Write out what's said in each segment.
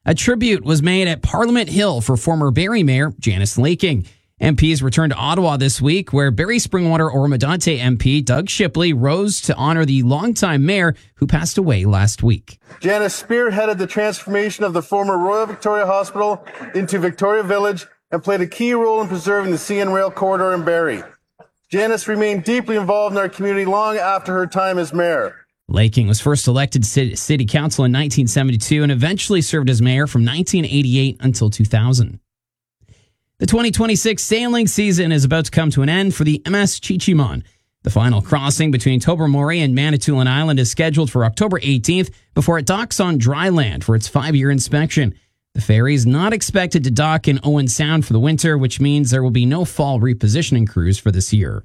A tribute was made at Parliament Hill for former Barrie Mayor Janice Laking. MPs returned to Ottawa this week, where Barrie Springwater Oromadante MP Doug Shipley rose to honor the longtime mayor who passed away last week. Janice spearheaded the transformation of the former Royal Victoria Hospital into Victoria Village and played a key role in preserving the CN Rail corridor in Barrie. Janice remained deeply involved in our community long after her time as mayor. Laking was first elected to City Council in 1972 and eventually served as mayor from 1988 until 2000. The 2026 sailing season is about to come to an end for the MS Chichimon. The final crossing between Tobermory and Manitoulin Island is scheduled for October 18th before it docks on dry land for its 5-year inspection. The ferry is not expected to dock in Owen Sound for the winter, which means there will be no fall repositioning cruise for this year.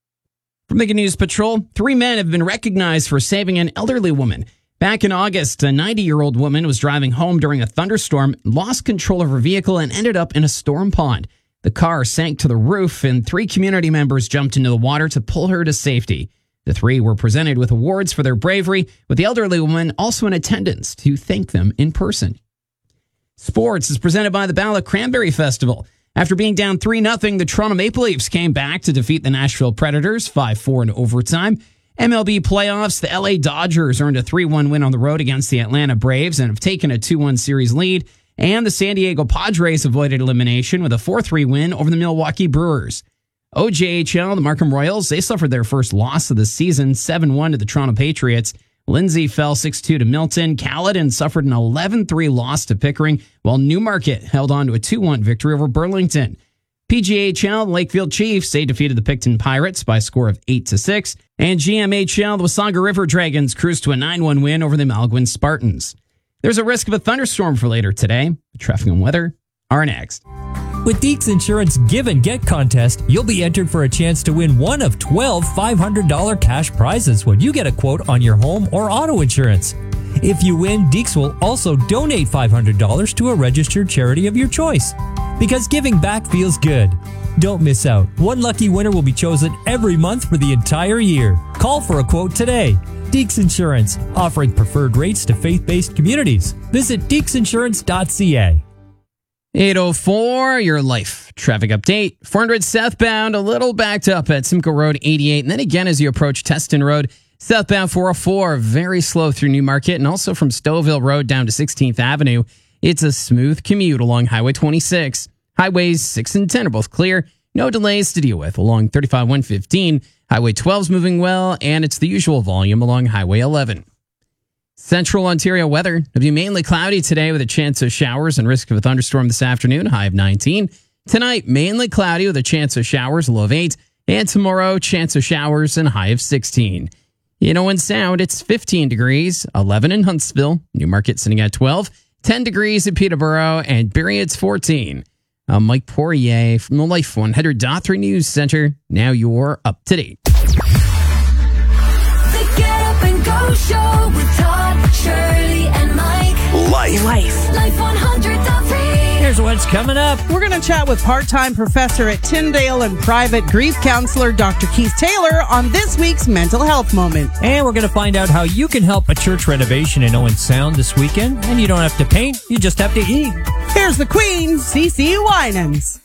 From the Good News Patrol, 3 men have been recognized for saving an elderly woman. Back in August, a 90-year-old woman was driving home during a thunderstorm, lost control of her vehicle, and ended up in a storm pond. The car sank to the roof, and 3 community members jumped into the water to pull her to safety. The 3 were presented with awards for their bravery, with the elderly woman also in attendance to thank them in person. Sports is presented by the Bala Cranberry Festival. After being down 3-0, the Toronto Maple Leafs came back to defeat the Nashville Predators 5-4 in overtime. MLB playoffs, the LA Dodgers earned a 3-1 win on the road against the Atlanta Braves and have taken a 2-1 series lead. And the San Diego Padres avoided elimination with a 4-3 win over the Milwaukee Brewers. OJHL, the Markham Royals, they suffered their first loss of the season, 7-1 to the Toronto Patriots. Lindsay fell 6-2 to Milton. Caledon suffered an 11-3 loss to Pickering, while Newmarket held on to a 2-1 victory over Burlington. PGHL, the Lakefield Chiefs, they defeated the Picton Pirates by a score of 8-6. And GMHL, the Wasaga River Dragons cruised to a 9-1 win over the Malguin Spartans. There's a risk of a thunderstorm for later today. Traffic and weather are next. With Deeks Insurance Give and Get contest, you'll be entered for a chance to win one of 12 $500 cash prizes when you get a quote on your home or auto insurance. If you win, Deeks will also donate $500 to a registered charity of your choice. Because giving back feels good. Don't miss out. One lucky winner will be chosen every month for the entire year. Call for a quote today. Deeks Insurance, offering preferred rates to faith-based communities. Visit deeksinsurance.ca. 8:04, your life traffic update. 400 southbound, a little backed up at Simcoe Road 88. And then again as you approach Teston Road, southbound 404, very slow through Newmarket. And also from Stouffville Road down to 16th Avenue. It's a smooth commute along Highway 26. Highways 6 and 10 are both clear. No delays to deal with along 35-115. Highway 12 is moving well, and it's the usual volume along Highway 11. Central Ontario weather. It'll be mainly cloudy today with a chance of showers and risk of a thunderstorm this afternoon, high of 19. Tonight, mainly cloudy with a chance of showers, low of 8. And tomorrow, chance of showers and high of 16. In Owen Sound, it's 15 degrees, 11 in Huntsville, Newmarket sitting at 12, 10 degrees in Peterborough, and Barrie it's 14. I'm Mike Poirier from the Life 100.3 News Center. Now you're up to date. The Get Up and Go Show with Todd, Shirley, and Mike. Life. Life 100.3. Here's what's coming up. We're going to chat with part-time professor at Tyndale and private grief counselor Dr. Keith Taylor on this week's Mental Health Moment. And we're going to find out how you can help a church renovation in Owen Sound this weekend. And you don't have to paint, you just have to eat. Here's the Queen, CeCe Winans.